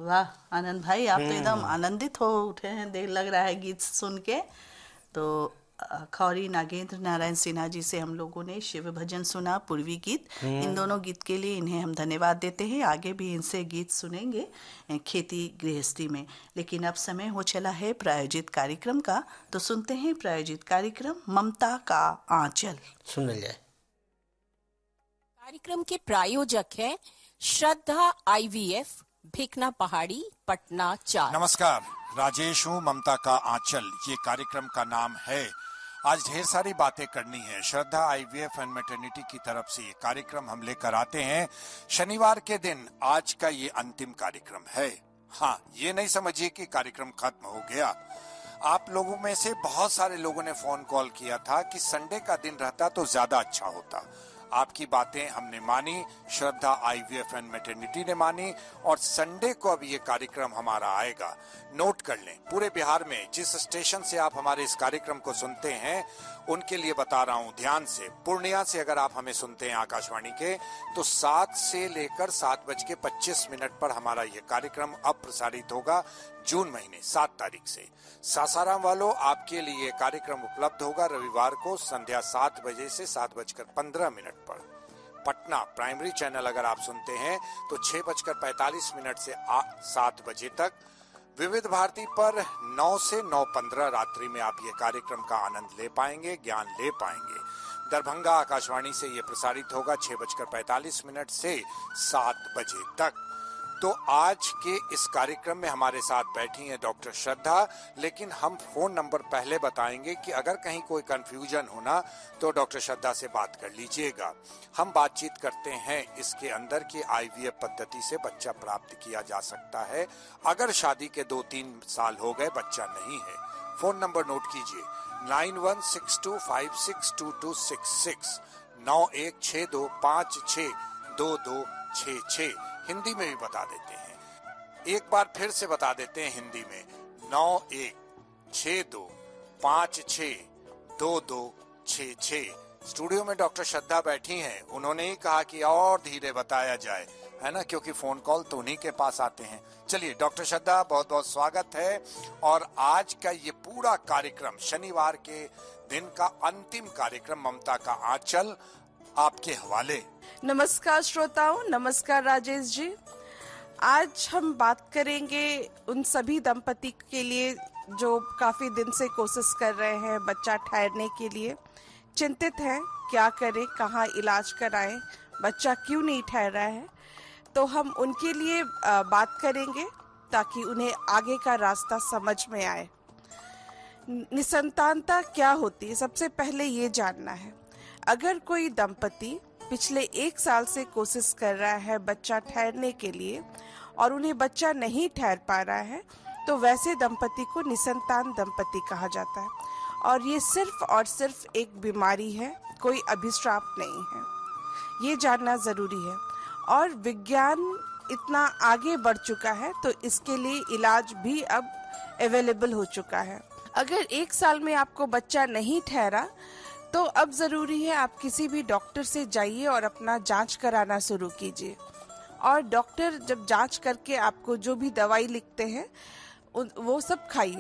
वाह आनंद भाई, आप तो एकदम आनंदित हो उठे हैं, देर लग रहा है गीत सुन के। तो खौरी नागेंद्र नारायण सिन्हा जी से हम लोगों ने शिव भजन सुना, पूर्वी गीत। इन दोनों गीत के लिए इन्हें हम धन्यवाद देते हैं। आगे भी इनसे गीत सुनेंगे खेती गृहस्थी में। लेकिन अब समय हो चला है प्रायोजित कार्यक्रम का, तो सुनते हैं प्रायोजित कार्यक्रम ममता का आंचल। सुन जाए। कार्यक्रम के प्रायोजक हैं श्रद्धा आईवीएफ, भिकना पहाड़ी, पटना 4। नमस्कार, राजेश हूँ। ममता का आंचल ये कार्यक्रम का नाम है। आज ढेर सारी बातें करनी है। श्रद्धा आईवीएफ एंड मैटरनिटी की तरफ से ये कार्यक्रम हम लेकर आते हैं शनिवार के दिन। आज का ये अंतिम कार्यक्रम है। हाँ, ये नहीं समझिए कि कार्यक्रम खत्म हो गया। आप लोगों में से बहुत सारे लोगों ने फोन कॉल किया था कि संडे का दिन रहता तो ज्यादा अच्छा होता। आपकी बातें हमने मानी, श्रद्धा आईवीएफ एंड मैटरनिटी ने मानी, और संडे को अब ये कार्यक्रम हमारा आएगा। नोट कर लें, पूरे बिहार में जिस स्टेशन से आप हमारे इस कार्यक्रम को सुनते हैं उनके लिए बता रहा हूं ध्यान से। पूर्णिया से अगर आप हमें सुनते हैं आकाशवाणी के, तो 7 से लेकर 7:25 पर हमारा ये कार्यक्रम अब प्रसारित होगा जून महीने 7 तारीख से। सासाराम वालों, आपके लिए कार्यक्रम उपलब्ध होगा रविवार को संध्या 7 बजे से 7:15 पर। पटना प्राइमरी चैनल अगर आप सुनते हैं तो 6:45 से 7 बजे तक। विविध भारती पर 9 से 9:15 रात्रि में आप ये कार्यक्रम का आनंद ले पाएंगे, ज्ञान ले पाएंगे। दरभंगा आकाशवाणी से ये प्रसारित होगा 6:45 से 7 बजे तक। तो आज के इस कार्यक्रम में हमारे साथ बैठी हैं डॉक्टर श्रद्धा, लेकिन हम फोन नंबर पहले बताएंगे कि अगर कहीं कोई कंफ्यूजन होना तो डॉक्टर श्रद्धा से बात कर लीजिएगा। हम बातचीत करते हैं इसके अंदर कि आईवीएफ पद्धति से बच्चा प्राप्त किया जा सकता है अगर शादी के 2-3 साल हो गए बच्चा नहीं है। फोन नंबर नोट कीजिए 9162562266, 9162562266। हिंदी में भी बता देते हैं, एक बार फिर से बता देते हैं हिंदी में 9162562266। स्टूडियो में डॉक्टर श्रद्धा बैठी हैं। उन्होंने ही कहा कि और धीरे बताया जाए, है ना, क्योंकि फोन कॉल तो उन्हीं के पास आते हैं। चलिए डॉक्टर श्रद्धा, बहुत बहुत स्वागत है। और आज का ये पूरा कार्यक्रम, शनिवार के दिन का अंतिम कार्यक्रम ममता का आंचल, आपके हवाले। नमस्कार श्रोताओं, नमस्कार राजेश जी। आज हम बात करेंगे उन सभी दंपति के लिए जो काफी दिन से कोशिश कर रहे हैं बच्चा ठहरने के लिए, चिंतित हैं क्या करें, कहाँ इलाज कराएं, बच्चा क्यों नहीं ठहर रहा है। तो हम उनके लिए बात करेंगे ताकि उन्हें आगे का रास्ता समझ में आए। निसंतानता क्या होती है, सबसे पहले ये जानना है। अगर कोई दंपति पिछले 1 साल से कोशिश कर रहा है बच्चा ठहरने के लिए और उन्हें बच्चा नहीं ठहर पा रहा है, तो वैसे दंपति को निसंतान दंपति कहा जाता है। और ये सिर्फ और सिर्फ एक बीमारी है, कोई अभिशाप नहीं है। ये जानना जरूरी है। और विज्ञान इतना आगे बढ़ चुका है तो इसके लिए इलाज भी अब अवेलेबल हो चुका है। अगर 1 साल में आपको बच्चा नहीं ठहरा तो अब जरूरी है आप किसी भी डॉक्टर से जाइए और अपना जांच कराना शुरू कीजिए। और डॉक्टर जब जांच करके आपको जो भी दवाई लिखते हैं वो सब खाइए।